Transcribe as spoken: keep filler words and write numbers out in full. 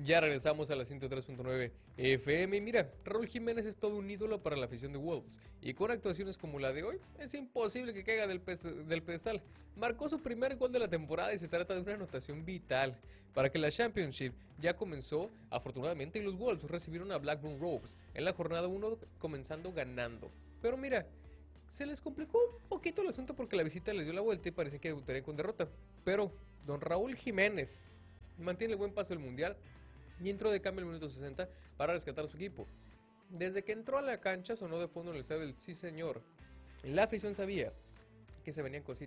Ya regresamos a la ciento tres punto nueve F M y mira, Raúl Jiménez es todo un ídolo para la afición de Wolves y con actuaciones como la de hoy es imposible que caiga del, del pedestal. Marcó su primer gol de la temporada y se trata de una anotación vital para que la Championship ya comenzó afortunadamente y los Wolves recibieron a Blackburn Rovers en la jornada uno comenzando ganando. Pero mira, se les complicó un poquito el asunto porque la visita les dio la vuelta y parecía que debutaría con derrota. Pero don Raúl Jiménez mantiene el buen paso del mundial y entró de cambio al minuto sesenta para rescatar a su equipo. Desde que entró a la cancha sonó de fondo en el estadio del sí señor. La afición sabía que se venían cositas.